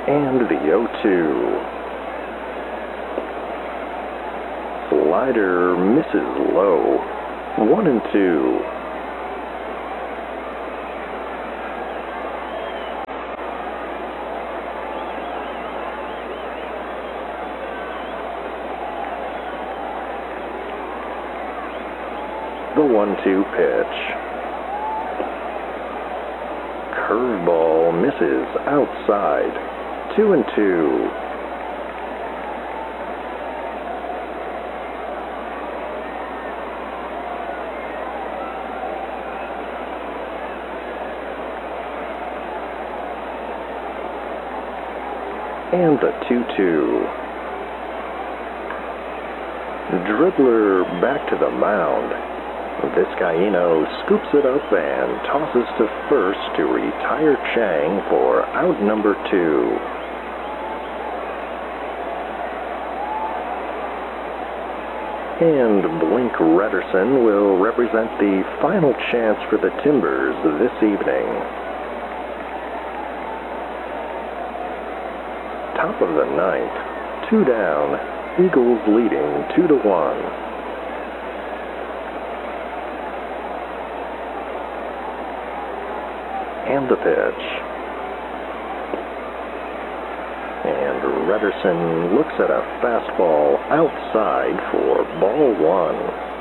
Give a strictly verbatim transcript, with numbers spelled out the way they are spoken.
And the oh two. Slider misses low. One and two. The one two pitch. Curveball misses outside. Two and two. And the two two. Dribbler back to the mound. Vizcaino scoops it up and tosses to first to retire Chang for out number two. And Blink Rederson will represent the final chance for the Timbers this evening. Top of the ninth, two down, Eagles leading two to one. And the pitch. And Rederson looks at a fastball outside for ball one.